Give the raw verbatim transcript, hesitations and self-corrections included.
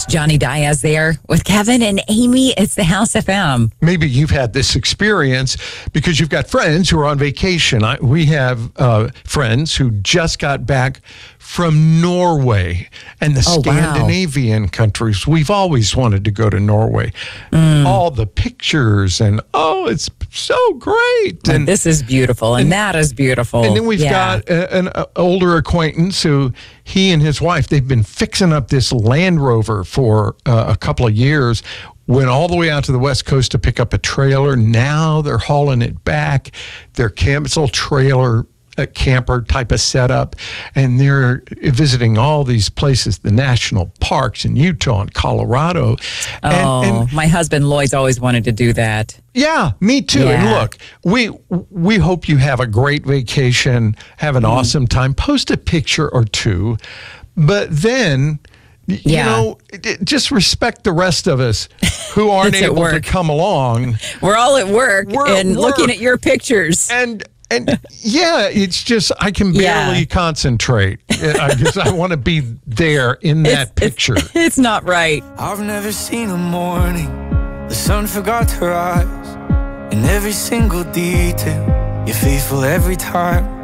gosh, Johnny Diaz there with Kevin and Amy. It's the House F M. Maybe you've had this experience because you've got friends who are on vacation. I, we have uh, friends who just got back from Norway and the Oh, wow. Scandinavian countries. We've always wanted to go to Norway. Mm. All the pictures and, oh, it's so great. And And this is beautiful, and, and- that is beautiful. And then we've Yeah. got a, an uh, older acquaintance who he and his wife, they've been fixing up this Land Rover for uh, a couple of years. Went all the way out to the West Coast to pick up a trailer. Now they're hauling it back. Their camp, it's a little trailer a camper type of setup, and they're visiting all these places, the national parks in Utah and Colorado. Oh, And, and my husband Lloyd's always wanted to do that. yeah, me too. And Yeah. look, we we hope you have a great vacation, have an Mm. awesome time. Post a picture or two, but then, y- you Yeah. know, it- just respect the rest of us who aren't It's at able to work. come along. We're all at work We're at and looking work. at your pictures. And and yeah, it's just I can barely Yeah. concentrate. I guess I want to be there in that It's- picture. It's, it's not right. I've never seen a morning the sun forgot to rise. In every single detail, you're faithful every time.